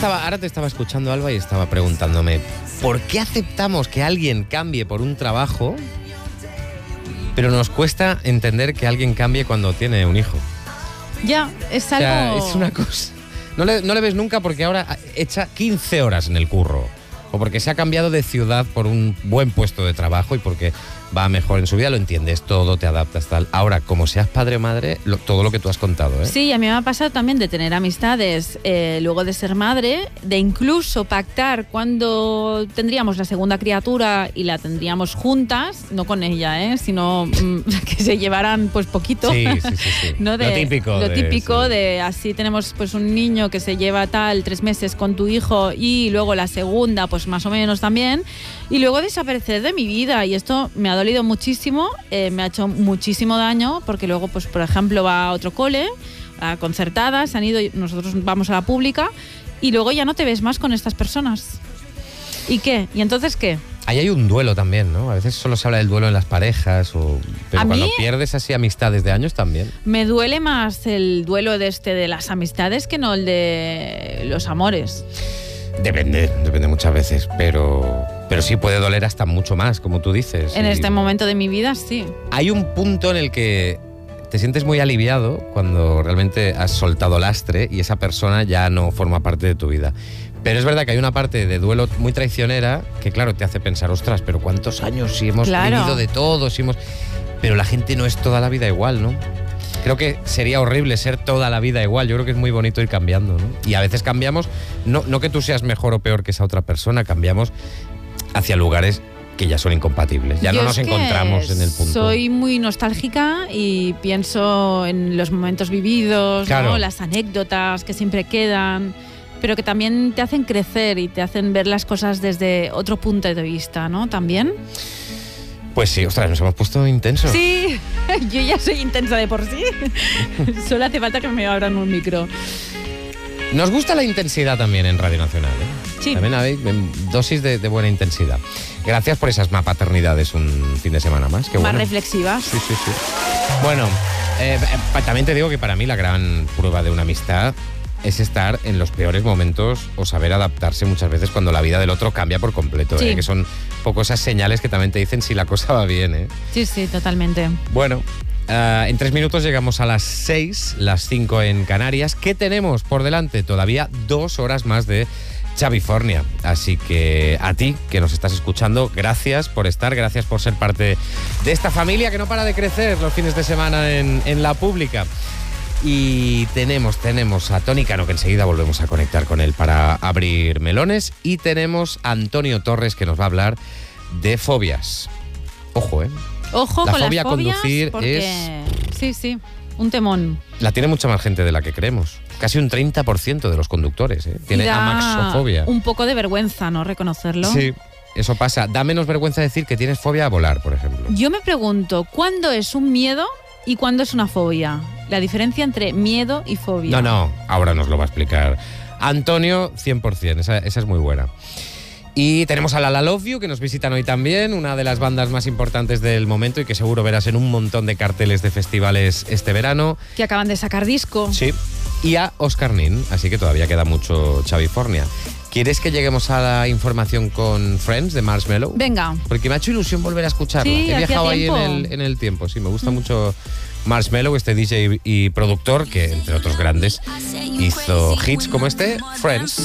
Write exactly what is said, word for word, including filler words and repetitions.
estaba, ahora te estaba escuchando, Alba, y estaba preguntándome, ¿por qué aceptamos que alguien cambie por un trabajo, pero nos cuesta entender que alguien cambie cuando tiene un hijo? Ya, es O sea, algo... es una cosa... No le, no le ves nunca porque ahora echa quince horas en el curro, o porque se ha cambiado de ciudad por un buen puesto de trabajo y porque va mejor en su vida, lo entiendes todo, te adaptas, tal. Ahora, como seas padre o madre, lo, todo lo que tú has contado, ¿eh? Sí, a mí me ha pasado también de tener amistades eh, luego de ser madre, de incluso pactar cuando tendríamos la segunda criatura y la tendríamos juntas, no con ella, ¿eh? Sino mm, que se llevaran pues poquito. Sí, sí, sí, sí. ¿No? De, lo típico. Lo de, típico sí. de así tenemos pues un niño que se lleva tal tres meses con tu hijo y luego la segunda pues más o menos también, y luego desaparecer de mi vida, y esto me ha dolido muchísimo, eh, me ha hecho muchísimo daño, porque luego pues por ejemplo va a otro cole, a concertadas, han ido, nosotros vamos a la pública y luego ya no te ves más con estas personas. ¿Y qué? ¿Y entonces qué? Ahí hay un duelo también, ¿no? A veces solo se habla del duelo en las parejas, o... pero ¿A cuando mí? pierdes así amistades de años también. Me duele más el duelo de este de las amistades que no el de los amores. Depende, depende muchas veces, pero, pero sí puede doler hasta mucho más, como tú dices. En Y este momento de mi vida, sí. hay un punto en el que te sientes muy aliviado cuando realmente has soltado lastre y esa persona ya no forma parte de tu vida. Pero es verdad que hay una parte de duelo muy traicionera que, claro, te hace pensar, ostras, pero ¿cuántos años si hemos Claro. vivido de todo? Si hemos... Pero la gente no es toda la vida igual, ¿no? Creo que sería horrible ser toda la vida igual. Yo creo que es muy bonito ir cambiando, ¿no? Y a veces cambiamos, no, no que tú seas mejor o peor que esa otra persona, cambiamos hacia lugares que ya son incompatibles. Ya Yo no nos es que encontramos en el punto. Soy muy nostálgica y pienso en los momentos vividos, Claro. ¿no? Las anécdotas que siempre quedan, pero que también te hacen crecer y te hacen ver las cosas desde otro punto de vista, ¿no? También. Pues sí, ostras, nos hemos puesto intensos. Sí, yo ya soy intensa de por sí. Solo hace falta que me abran un micro. Nos gusta la intensidad también en Radio Nacional, ¿eh? Sí. También hay dosis de, de buena intensidad. Gracias por esas mapaternidades un fin de semana más. Qué Más bueno. reflexivas. Sí, sí, sí. Bueno, eh, eh, también te digo que para mí la gran prueba de una amistad es estar en los peores momentos o saber adaptarse muchas veces cuando la vida del otro cambia por completo, Sí. ¿eh? Que son un poco esas señales que también te dicen si la cosa va bien, ¿eh? Sí, sí, totalmente. Bueno, uh, en tres minutos llegamos a las seis, las cinco en Canarias. ¿Qué tenemos por delante? Todavía dos horas más de Chavifornia. Así que a ti, que nos estás escuchando, gracias por estar, gracias por ser parte de esta familia que no para de crecer los fines de semana en, en la pública. Y tenemos, tenemos a Tony Cano, que enseguida volvemos a conectar con él para abrir melones. Y tenemos a Antonio Torres, que nos va a hablar de fobias. Ojo, ¿eh? Ojo La con fobia las a fobias, conducir porque... Sí, sí, un temón. La tiene mucha más gente de la que creemos. Casi un treinta por ciento de los conductores, ¿eh? Tiene Y da amaxofobia. un poco de vergüenza, ¿no? Reconocerlo. Sí, eso pasa. Da menos vergüenza decir que tienes fobia a volar, por ejemplo. Yo me pregunto, ¿cuándo es un miedo y cuándo es una fobia? La diferencia entre miedo y fobia. No, no, ahora nos lo va a explicar Antonio, cien por ciento, esa, esa es muy buena. Y tenemos a La La Love You, que nos visitan hoy también, una de las bandas más importantes del momento y que seguro verás en un montón de carteles de festivales este verano. Que acaban de sacar disco. Sí. Y a Oscar Nin, así que todavía queda mucho Chavifornia. ¿Quieres que lleguemos a la información con Friends de Marshmello? Venga. Porque me ha hecho ilusión volver a escucharla. Sí, He hacía viajado ahí en tiempo. el, en el tiempo, sí, me gusta mm. mucho Marshmello, este D J y productor que, entre otros grandes, hizo hits como este, Friends.